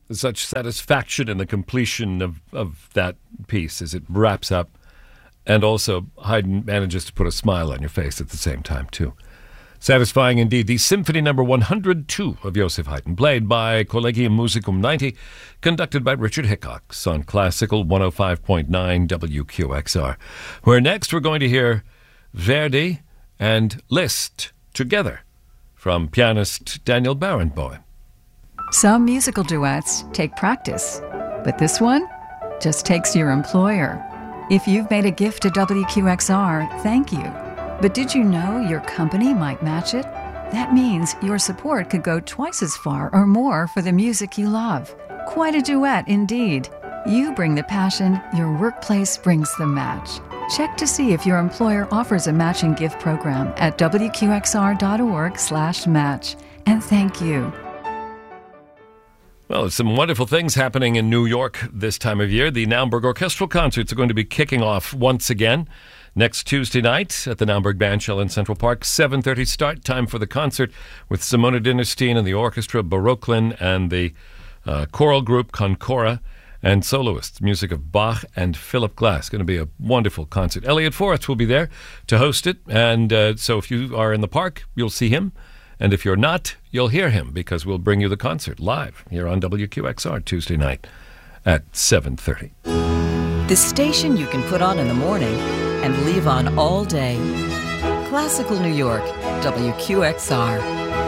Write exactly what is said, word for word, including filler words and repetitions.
such satisfaction in the completion of, of that piece as it wraps up. And also, Haydn manages to put a smile on your face at the same time, too. Satisfying indeed. The Symphony Number one hundred two of Joseph Haydn, played by Collegium Musicum ninety, conducted by Richard Hickox on Classical one oh five point nine W Q X R. Where next we're going to hear Verdi and Liszt together from pianist Daniel Barenboim. Some musical duets take practice, but this one just takes your employer. If you've made a gift to W Q X R, thank you. But did you know your company might match it? That means your support could go twice as far or more for the music you love. Quite a duet indeed. You bring the passion, your workplace brings the match. Check to see if your employer offers a matching gift program at W Q X R dot org slash match. And thank you. Well, there's some wonderful things happening in New York this time of year. The Naumburg Orchestral Concerts are going to be kicking off once again next Tuesday night at the Naumburg Bandshell in Central Park. seven thirty start time for the concert with Simona Dinnerstein and the orchestra, Barocklin and the uh, choral group Concora, and soloists, music of Bach and Philip Glass. Going to be a wonderful concert. Elliot Forrest will be there to host it, and uh, so if you are in the park, you'll see him. And if you're not, you'll hear him because we'll bring you the concert live here on W Q X R Tuesday night at seven thirty. The station you can put on in the morning and leave on all day. Classical New York, W Q X R.